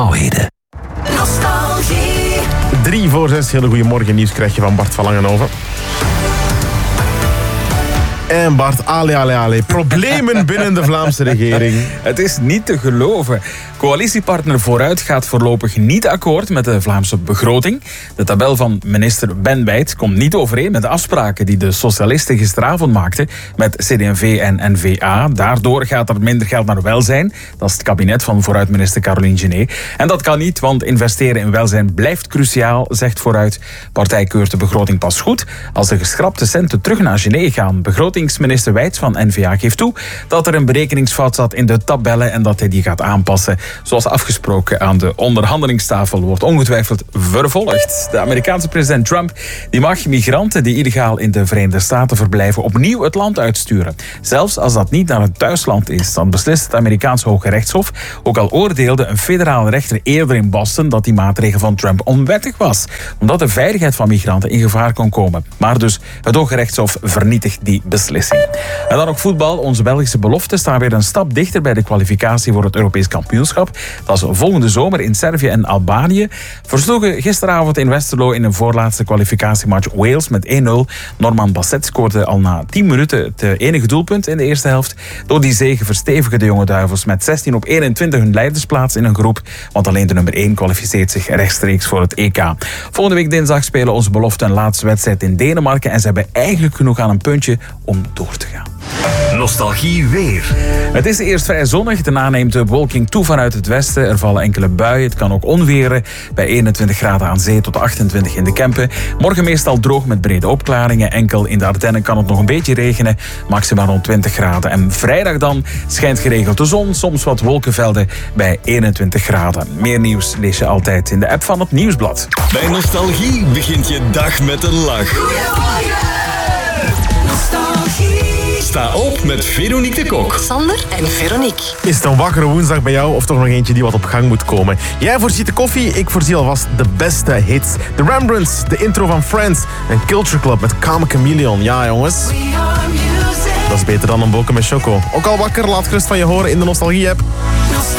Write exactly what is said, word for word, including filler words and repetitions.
snelheden. Nostalgie. Drie voor zes, hele goede morgen nieuws krijg je van Bart van Langenhoven. En Bart, ale, ale, ale. Problemen binnen de Vlaamse regering. Het is niet te geloven. Coalitiepartner Vooruit gaat voorlopig niet akkoord met de Vlaamse begroting. De tabel van minister Ben Bijt komt niet overeen met de afspraken die de socialisten gisteravond maakten met C D en V en N V A. Daardoor gaat er minder geld naar welzijn. Dat is het kabinet van Vooruit-minister Caroline Genet. En dat kan niet, want investeren in welzijn blijft cruciaal, zegt Vooruit. Partij keurt de begroting pas goed als de geschrapte centen terug naar Genet gaan. Begrotingsminister Wijts van N V A geeft toe dat er een berekeningsfout zat in de tabellen en dat hij die gaat aanpassen. Zoals afgesproken aan de onderhandelingstafel wordt ongetwijfeld vervolgd. De Amerikaanse president Trump die mag migranten die illegaal in de Verenigde Staten verblijven opnieuw het land uitsturen. Zelfs als dat niet naar het thuisland is. Dan beslist het Amerikaanse Hoge Rechtshof. Ook al oordeelde een federale rechter eerder in Boston dat die maatregel van Trump onwettig was. Omdat de veiligheid van migranten in gevaar kon komen. Maar dus het Hoge Rechtshof vernietigt die beslissing. En dan ook voetbal. Onze Belgische beloften staan weer een stap dichter bij de kwalificatie voor het Europees kampioenschap. Dat is volgende zomer in Servië en Albanië. Versloegen gisteravond in Westerlo in een voorlaatste kwalificatiematch Wales met één nul. Norman Basset scoorde al na tien minuten het enige doelpunt in de eerste helft. Door die zege verstevigen de jonge duivels met zestien op eenentwintig hun leidersplaats in een groep. Want alleen de nummer één kwalificeert zich rechtstreeks voor het E K. Volgende week dinsdag spelen onze beloften een laatste wedstrijd in Denemarken. En ze hebben eigenlijk genoeg aan een puntje om door te gaan. Nostalgie weer. Het is eerst vrij zonnig. Daarna neemt de bewolking toe vanuit het westen. Er vallen enkele buien. Het kan ook onweren. Bij eenentwintig graden aan zee tot achtentwintig in de Kempen. Morgen meestal droog met brede opklaringen. Enkel in de Ardennen kan het nog een beetje regenen. Maximaal rond twintig graden. En vrijdag dan schijnt geregeld de zon. Soms wat wolkenvelden bij eenentwintig graden. Meer nieuws lees je altijd in de app van het Nieuwsblad. Bij Nostalgie begint je dag met een lach. Goedemorgen. Nostalgie. Sta op met Veronique de Kok. Sander en Veronique. Is het een wakkere woensdag bij jou of toch nog eentje die wat op gang moet komen? Jij voorziet de koffie, ik voorzie alvast de beste hits. The Rembrandts, de intro van Friends en Culture Club met Calm Chameleon. Ja jongens, dat is beter dan een boken met choco. Ook al wakker, laat gerust van je horen in de Nostalgie-app.